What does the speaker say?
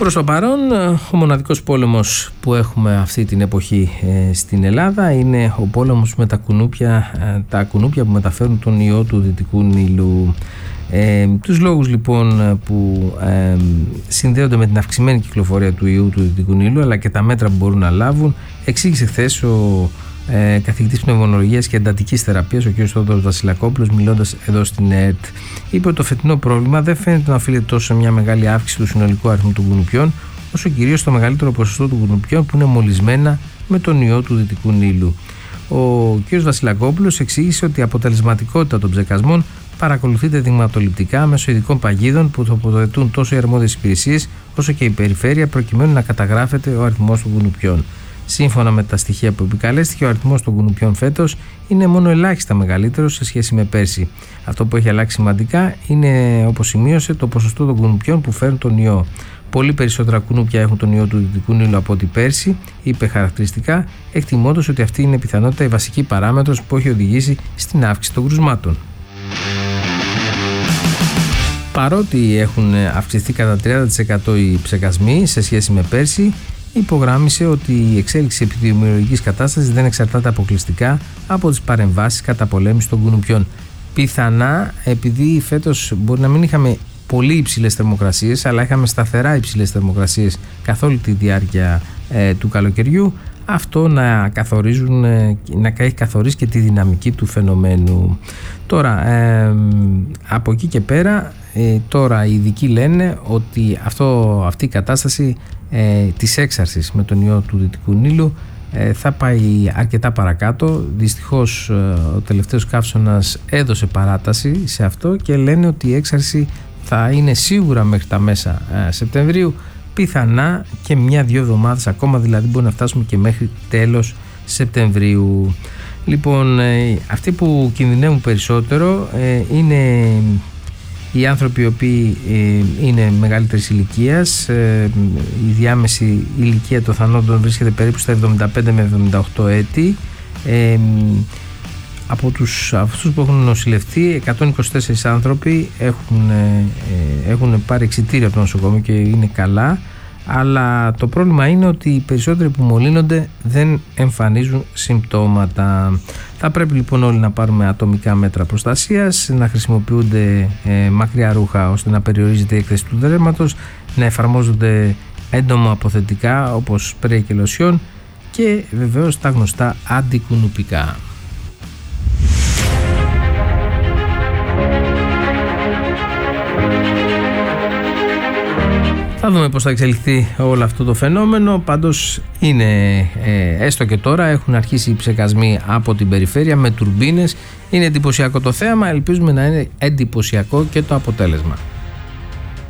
Προς το παρόν, ο μοναδικός πόλεμος που έχουμε αυτή την εποχή στην Ελλάδα είναι ο πόλεμος με τα κουνούπια που μεταφέρουν τον ιό του Δυτικού Νείλου. Τους λόγους λοιπόν που συνδέονται με την αυξημένη κυκλοφορία του ιού του Δυτικού Νείλου, αλλά και τα μέτρα που μπορούν να λάβουν, εξήγησε χθες ο καθηγητής πνευμονολογίας και εντατικής θεραπείας, ο κ. Θόδωρος Βασιλακόπουλος, μιλώντας εδώ στην ΕΡΤ. Είπε ότι το φετινό πρόβλημα δεν φαίνεται να οφείλεται τόσο σε μια μεγάλη αύξηση του συνολικού αριθμού των κουνουπιών, όσο κυρίως στο μεγαλύτερο ποσοστό των κουνουπιών που είναι μολυσμένα με τον ιό του Δυτικού Νείλου. Ο κ. Βασιλακόπουλος εξήγησε ότι η αποτελεσματικότητα των ψεκασμών παρακολουθείται δειγματοληπτικά μέσω ειδικών παγίδων που τοποθετούν τόσο οι αρμόδιες υπηρεσίες όσο και η περιφέρεια, προκειμένου να καταγράφεται ο αριθμός των κουνουπιών. Σύμφωνα με τα στοιχεία που επικαλέστηκε, ο αριθμός των κουνουπιών φέτος είναι μόνο ελάχιστα μεγαλύτερος σε σχέση με πέρσι. Αυτό που έχει αλλάξει σημαντικά είναι, όπως σημείωσε, το ποσοστό των κουνουπιών που φέρνουν τον ιό. Πολύ περισσότερα κουνούπια έχουν τον ιό του Δυτικού Νείλου από ό,τι πέρσι, είπε χαρακτηριστικά, εκτιμώντας ότι αυτή είναι πιθανότητα η βασική παράμετρος που έχει οδηγήσει στην αύξηση των κρουσμάτων. Παρότι έχουν αυξηθεί κατά 30% οι ψεκασμοί σε σχέση με πέρσι, υπογράμμισε ότι η εξέλιξη επιδημιολογικής κατάστασης δεν εξαρτάται αποκλειστικά από τις παρεμβάσεις καταπολέμησης των κουνουπιών. Πιθανά, επειδή φέτος μπορεί να μην είχαμε πολύ υψηλές θερμοκρασίες, αλλά είχαμε σταθερά υψηλές θερμοκρασίες καθ' όλη τη διάρκεια του καλοκαιριού, αυτό να έχει καθορίσει και τη δυναμική του φαινομένου. Τώρα, από εκεί και πέρα, τώρα οι ειδικοί λένε ότι αυτή η κατάσταση της έξαρσης με τον ιό του Δυτικού Νείλου θα πάει αρκετά παρακάτω. Δυστυχώς ο τελευταίος καύσωνας έδωσε παράταση σε αυτό και λένε ότι η έξαρση θα είναι σίγουρα μέχρι τα μέσα Σεπτεμβρίου, πιθανά και 1-2 εβδομάδες ακόμα, δηλαδή μπορεί να φτάσουμε και μέχρι τέλος Σεπτεμβρίου. Λοιπόν, αυτοί που κινδυνεύουν περισσότερο είναι οι άνθρωποι οι οποίοι είναι μεγαλύτερης ηλικίας. Η διάμεση ηλικία των θανόντων βρίσκεται περίπου στα 75 με 78 έτη. Από αυτούς που έχουν νοσηλευτεί, 124 άνθρωποι έχουν πάρει εξιτήριο από το νοσοκομείο και είναι καλά, αλλά το πρόβλημα είναι ότι οι περισσότεροι που μολύνονται δεν εμφανίζουν συμπτώματα. Θα πρέπει λοιπόν όλοι να πάρουμε ατομικά μέτρα προστασίας, να χρησιμοποιούνται μακριά ρούχα ώστε να περιορίζεται η έκθεση του δέρματος, να εφαρμόζονται έντομα αποθετικά όπως σπρέι και λοσιόν και βεβαίως τα γνωστά αντικουνουπικά. Θα δούμε πώς θα εξελιχθεί όλο αυτό το φαινόμενο. Πάντως είναι, έστω και τώρα έχουν αρχίσει οι ψεκασμοί από την περιφέρεια με τουρμπίνες. Είναι εντυπωσιακό το θέαμα, ελπίζουμε να είναι εντυπωσιακό και το αποτέλεσμα.